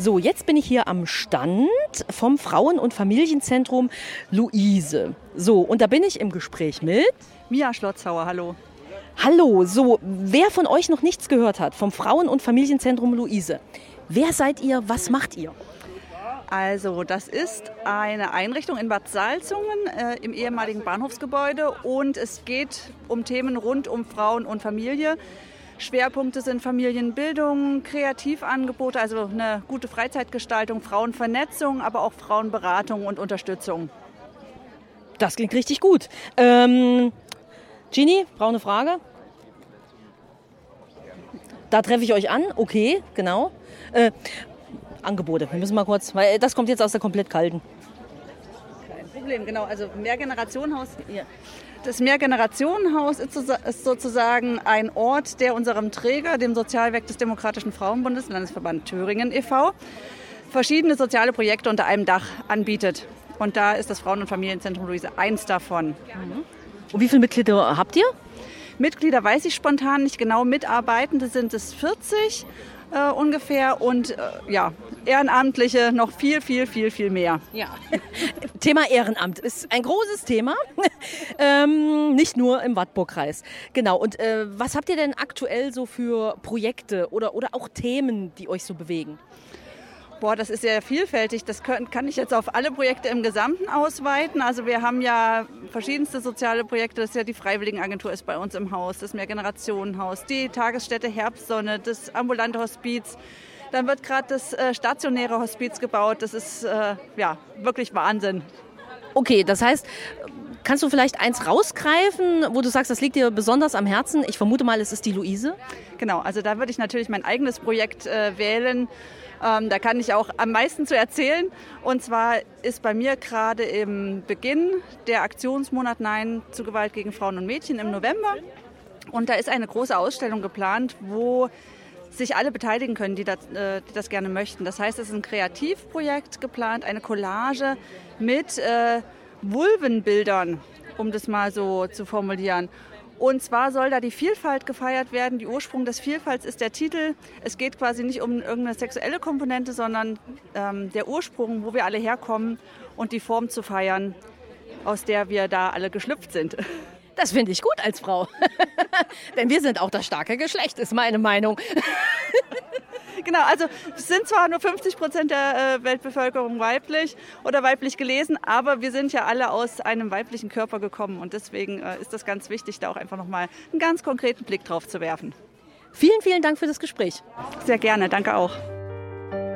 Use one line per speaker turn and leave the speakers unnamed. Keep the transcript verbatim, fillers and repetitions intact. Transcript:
So, jetzt bin ich hier am Stand vom Frauen- und Familienzentrum Luise. So, und da bin ich im Gespräch mit
Mia Schlotzhauer, hallo.
Hallo, so, wer von euch noch nichts gehört hat vom Frauen- und Familienzentrum Luise, wer seid ihr, was macht ihr?
Also, das ist eine Einrichtung in Bad Salzungen äh, im ehemaligen Bahnhofsgebäude und es geht um Themen rund um Frauen und Familie. Schwerpunkte sind Familienbildung, Kreativangebote, also eine gute Freizeitgestaltung, Frauenvernetzung, aber auch Frauenberatung und Unterstützung.
Das klingt richtig gut. Ähm, Gini, brauche eine Frage? Da treffe ich euch an, okay, genau. Äh, Angebote, wir müssen mal kurz, weil das kommt jetzt aus der komplett kalten.
Kein Problem, genau. Also Mehrgenerationenhaus. Ja. Das Mehrgenerationenhaus ist sozusagen ein Ort, der unserem Träger, dem Sozialwerk des Demokratischen Frauenbundes, Landesverband Thüringen e V, verschiedene soziale Projekte unter einem Dach anbietet. Und da ist das Frauen- und Familienzentrum Luise eins davon.
Mhm. Und wie viele Mitglieder habt ihr?
Mitglieder weiß ich spontan nicht genau. Mitarbeitende sind es vierzig äh, ungefähr und äh, ja, Ehrenamtliche noch viel, viel, viel, viel mehr.
Ja. Thema Ehrenamt ist ein großes Thema, ähm, nicht nur im Wartburgkreis. Genau, und äh, was habt ihr denn aktuell so für Projekte oder, oder auch Themen, die euch so bewegen?
Boah, das ist sehr vielfältig. Das können, kann ich jetzt auf alle Projekte im Gesamten ausweiten. Also wir haben ja verschiedenste soziale Projekte. Das ist ja die Freiwilligenagentur ist bei uns im Haus, das Mehrgenerationenhaus, die Tagesstätte Herbstsonne, das ambulante Hospiz. Dann wird gerade das äh, stationäre Hospiz gebaut. Das ist äh, ja wirklich Wahnsinn.
Okay, das heißt, kannst du vielleicht eins rausgreifen, wo du sagst, das liegt dir besonders am Herzen? Ich vermute mal, es ist die Luise.
Genau, also da würde ich natürlich mein eigenes Projekt äh, wählen. Ähm, da kann ich auch am meisten zu erzählen. Und zwar ist bei mir gerade im Beginn der Aktionsmonat Nein zu Gewalt gegen Frauen und Mädchen im November. Und da ist eine große Ausstellung geplant, wo sich alle beteiligen können, die das, äh, die das gerne möchten. Das heißt, es ist ein Kreativprojekt geplant, eine Collage mit äh, Vulvenbildern, um das mal so zu formulieren. Und zwar soll da die Vielfalt gefeiert werden. Die Ursprung des Vielfalts ist der Titel. Es geht quasi nicht um irgendeine sexuelle Komponente, sondern ähm, der Ursprung, wo wir alle herkommen und die Form zu feiern, aus der wir da alle geschlüpft sind.
Das finde ich gut als Frau. Denn wir sind auch das starke Geschlecht, ist meine Meinung.
Genau, also es sind zwar nur fünfzig Prozent der äh, Weltbevölkerung weiblich oder weiblich gelesen, aber wir sind ja alle aus einem weiblichen Körper gekommen und deswegen äh, ist das ganz wichtig, da auch einfach nochmal einen ganz konkreten Blick drauf zu werfen.
Vielen, vielen Dank für das Gespräch.
Sehr gerne, danke auch.